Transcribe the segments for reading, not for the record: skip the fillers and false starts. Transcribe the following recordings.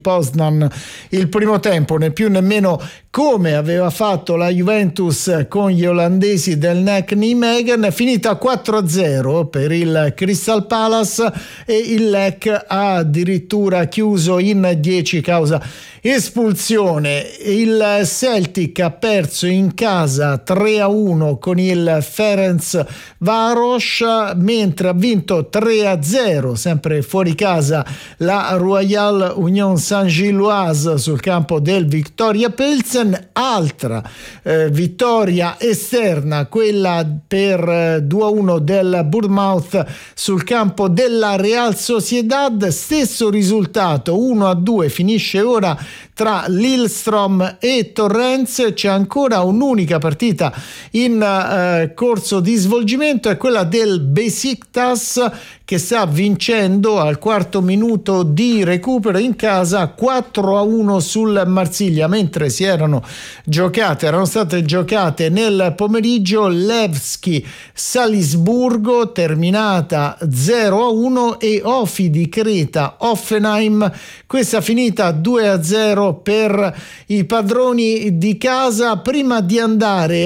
Poznan il primo tempo, né più nemmeno come aveva fatto la Juventus con gli olandesi del NEC Nijmegen, è finita 4-0 per il Crystal Palace e il LEC ha addirittura chiuso in 10 causa espulsione. Il Celtic ha perso in casa 3-1 con il Ferencváros, mentre ha vinto 3-0 sempre fuori casa la Royal Union Saint-Gilloise sul campo del Viktoria Pilsen. Altra vittoria esterna, quella per 2-1 del Bournemouth sul campo della Real Sociedad. Stesso risultato, 1-2, finisce ora tra Lillestrøm e Torrens. C'è ancora un'unica partita in corso di svolgimento, è quella del Besiktas che sta vincendo al quarto minuto di recupero in casa 4-1 sul Marsiglia, mentre erano state giocate nel pomeriggio Levski Salisburgo terminata 0-1 e Ofi di Creta Hoffenheim, questa finita 2-0 per i padroni di casa. Prima di andare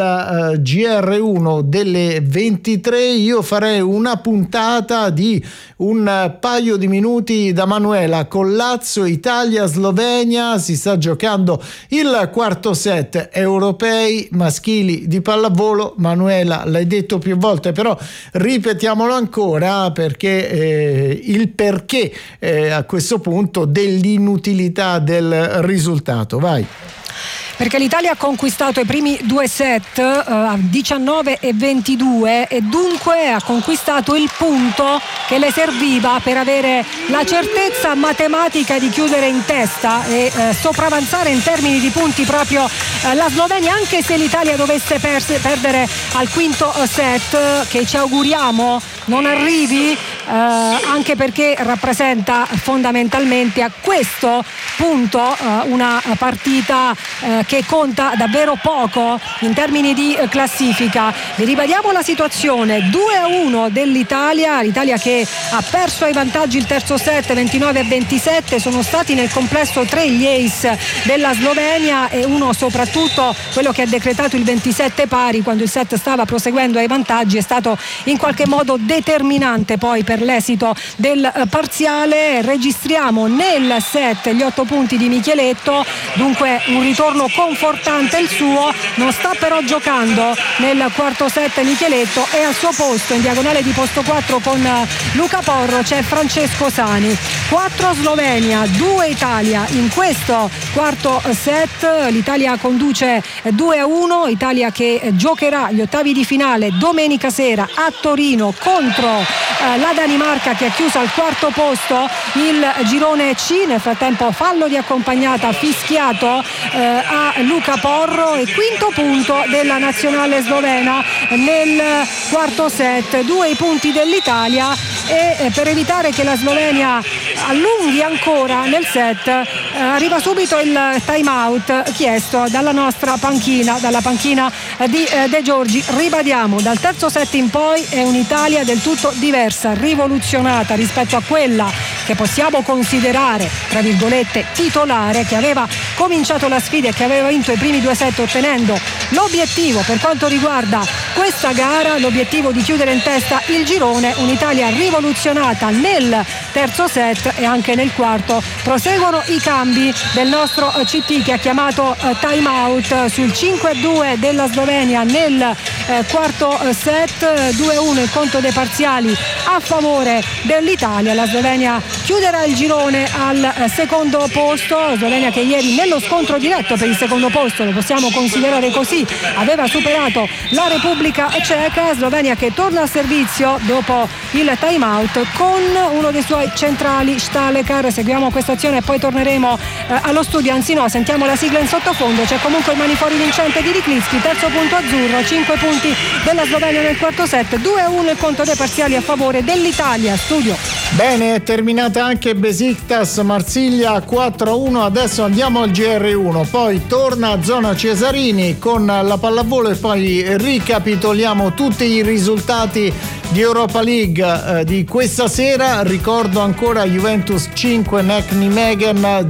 al GR1 delle 23 io farei una puntata di un paio di minuti da Manuela con Lazio, Italia, Slovenia. Si sta giocando il quarto set europei maschili di pallavolo. Manuela, l'hai detto più volte, però ripetiamolo ancora perché il perché a questo punto dell'inutilità del risultato. Vai. Perché l'Italia ha conquistato i primi due set a 19 e 22 e dunque ha conquistato il punto che le serviva per avere la certezza matematica di chiudere in testa e sopravanzare in termini di punti proprio la Slovenia, anche se l'Italia dovesse perdere al quinto set, che ci auguriamo non arrivi, anche perché rappresenta fondamentalmente a questo punto una partita che conta davvero poco in termini di classifica. Vi ribadiamo la situazione: 2-1 dell'Italia, l'Italia che ha perso ai vantaggi il terzo set 29-27, sono stati nel complesso 3 gli ace della Slovenia e uno soprattutto, quello che ha decretato il 27 pari quando il set stava proseguendo ai vantaggi, è stato in qualche modo determinante poi per l'esito del parziale. Registriamo nel set gli 8 punti di Micheletto, dunque un ritorno confortante il suo. Non sta però giocando nel quarto set Micheletto e al suo posto in diagonale di posto 4 con Luca Porro c'è Francesco Sani. 4 Slovenia, 2 Italia in questo quarto set. L'Italia conduce 2-1, Italia che giocherà gli ottavi di finale domenica sera a Torino contro la Danimarca, che ha chiuso al quarto posto il girone C. Nel frattempo fallo di accompagnata fischiato a Luca Porro e quinto punto della nazionale slovena nel quarto set. 2 i punti dell'Italia e per evitare che la Slovenia allunghi ancora nel set arriva subito il time out chiesto dalla nostra panchina, dalla panchina di De Giorgi. Ribadiamo, dal terzo set in poi è un'Italia del tutto diversa, rivoluzionata rispetto a quella che possiamo considerare tra virgolette titolare, che aveva cominciato la sfida e che aveva vinto i primi 2 set ottenendo l'obiettivo per quanto riguarda questa gara, l'obiettivo di chiudere in testa il girone. Un'Italia rivoluzionata nel terzo set e anche nel quarto. Proseguono i cambi del nostro CT che ha chiamato time out sul 5-2 della Slovenia nel quarto set. 2-1 il conto dei parziali a favore dell'Italia. La Slovenia chiuderà il girone al secondo posto. La Slovenia che ieri nello scontro diretto per il secondo posto, lo possiamo considerare così, aveva superato la Repubblica Ceca. Slovenia che torna al servizio dopo il time out con uno dei suoi centrali, Stalekar. Seguiamo questa azione e poi torneremo allo studio, anzi no, sentiamo la sigla in sottofondo. C'è comunque il manifuori vincente di Riklicki, terzo punto azzurro, 5 punti della Slovenia nel quarto set, 2-1 il conto dei parziali a favore dell'Italia. Studio. Bene, è terminata anche Besiktas Marsiglia 4-1. Adesso andiamo al GR1, poi torna a zona Cesarini con la pallavolo e poi ricapitoliamo tutti i risultati di Europa League di questa sera. Ricordo ancora Juventus 5 NEC Nijmegen